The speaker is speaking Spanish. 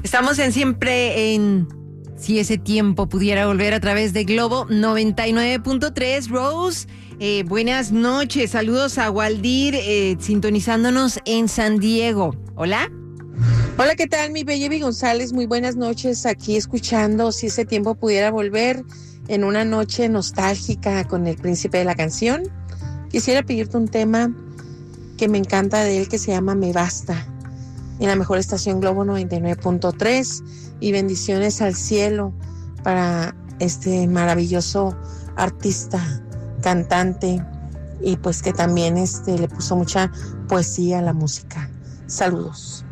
Estamos en siempre en Si ese tiempo pudiera volver a través de Globo 99.3. Rose, buenas noches. Saludos a Waldir, sintonizándonos en San Diego. Hola. Hola, ¿qué tal, mi bella Evi González? Muy buenas noches, aquí escuchando Si ese tiempo pudiera volver en una noche nostálgica con el príncipe de la canción. Quisiera pedirte un tema que me encanta de él, que se llama Me Basta, en la mejor estación Globo 99.3, y bendiciones al cielo para este maravilloso artista, cantante, y pues que también le puso mucha poesía a la música. Saludos.